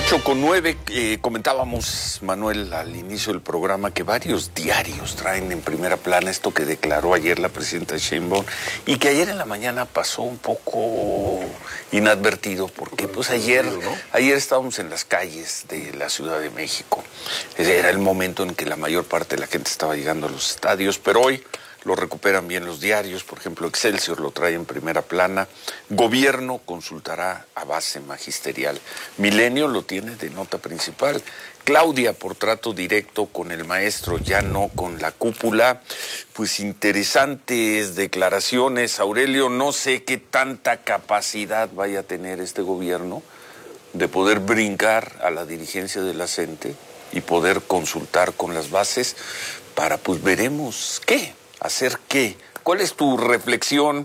8:09, comentábamos, Manuel, al inicio del programa que varios diarios traen en primera plana esto que declaró ayer la presidenta Sheinbaum y que ayer en la mañana pasó un poco inadvertido porque pues ayer estábamos en las calles de la Ciudad de México. Era el momento en que la mayor parte de la gente estaba llegando a los estadios, pero hoy lo recuperan bien los diarios. Por ejemplo, Excelsior lo trae en primera plana. Gobierno consultará a base magisterial. Milenio lo tiene de nota principal. Claudia, por trato directo con el maestro, ya no con la cúpula. Pues interesantes declaraciones. Aurelio, no sé qué tanta capacidad vaya a tener este gobierno de poder brincar a la dirigencia de la CENTE y poder consultar con las bases para, pues veremos qué. ¿Hacer qué? ¿Cuál es tu reflexión?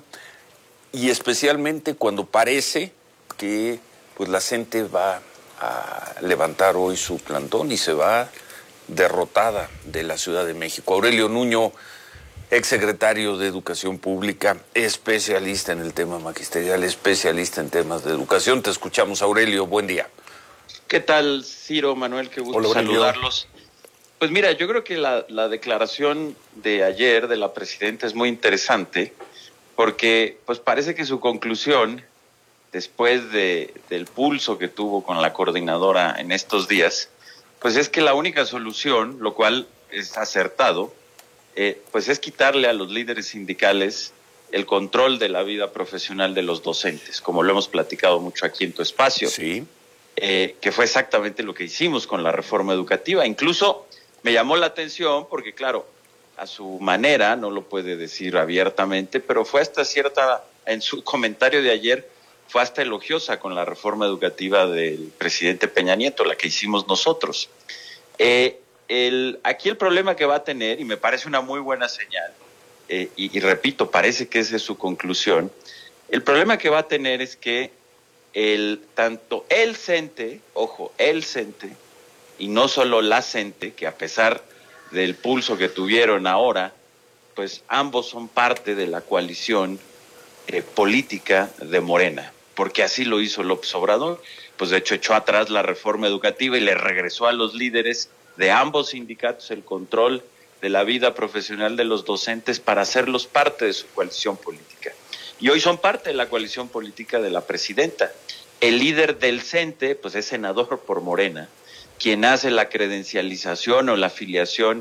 Y especialmente cuando parece que pues la CENTE va a levantar hoy su plantón y se va derrotada de la Ciudad de México. Aurelio Nuño, exsecretario de Educación Pública, especialista en el tema magisterial, especialista en temas de educación. Te escuchamos, Aurelio. Buen día. ¿Qué tal, Ciro, Manuel? Qué gusto saludarlos. Pues mira, yo creo que la declaración de ayer de la presidenta es muy interesante porque pues parece que su conclusión, después del pulso que tuvo con la coordinadora en estos días, pues es que la única solución, lo cual es acertado, pues es quitarle a los líderes sindicales el control de la vida profesional de los docentes, como lo hemos platicado mucho aquí en tu espacio. Sí. Que fue exactamente lo que hicimos con la reforma educativa. Incluso me llamó la atención porque, claro, a su manera, no lo puede decir abiertamente, pero fue hasta en su comentario de ayer, fue hasta elogiosa con la reforma educativa del presidente Peña Nieto, la que hicimos nosotros. Aquí el problema que va a tener, y me parece una muy buena señal, y repito, parece que esa es su conclusión, el problema que va a tener es que tanto el CENTE, ojo, el CENTE, y no solo la CENTE, que a pesar del pulso que tuvieron ahora, pues ambos son parte de la coalición política de Morena, porque así lo hizo López Obrador, pues de hecho echó atrás la reforma educativa y le regresó a los líderes de ambos sindicatos el control de la vida profesional de los docentes para hacerlos parte de su coalición política. Y hoy son parte de la coalición política de la presidenta. El líder del CENTE, pues es senador por Morena. Quien hace la credencialización o la afiliación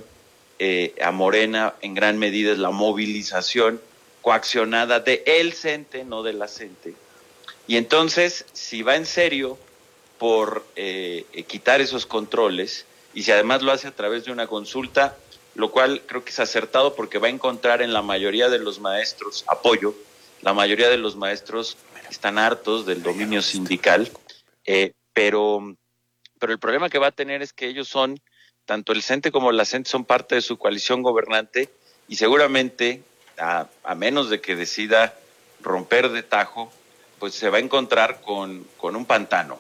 a Morena en gran medida es la movilización coaccionada de el CENTE, no de la CENTE. Y entonces, si va en serio por quitar esos controles, y si además lo hace a través de una consulta, lo cual creo que es acertado porque va a encontrar en la mayoría de los maestros apoyo. La mayoría de los maestros están hartos del dominio sindical, pero el problema que va a tener es que ellos son, tanto el CENTE como la CENTE son parte de su coalición gobernante y seguramente, a menos de que decida romper de tajo, pues se va a encontrar con un pantano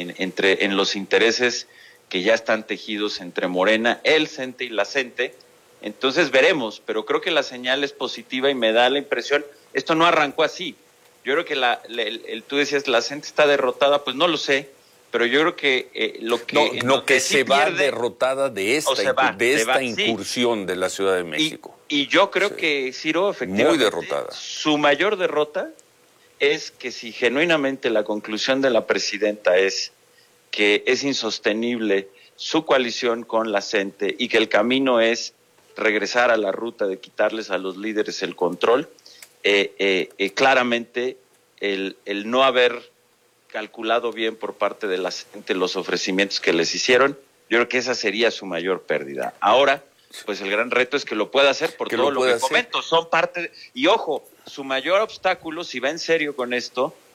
en los intereses que ya están tejidos entre Morena, el CENTE y la CENTE. Entonces veremos, pero creo que la señal es positiva y me da la impresión, esto no arrancó así. Yo creo que tú decías, la CENTE está derrotada, pues no lo sé, pero yo creo que lo que se va derrotada de esta incursión de la Ciudad de México. Y yo creo que Ciro, efectivamente, muy derrotada. Su mayor derrota es que si genuinamente la conclusión de la presidenta es que es insostenible su coalición con la CENTE y que el camino es regresar a la ruta de quitarles a los líderes el control, claramente el no haber calculado bien por parte de la CENTE los ofrecimientos que les hicieron, yo creo que esa sería su mayor pérdida. Ahora, pues el gran reto es que lo pueda hacer todo lo que comento, son parte y ojo, su mayor obstáculo, si va en serio con esto,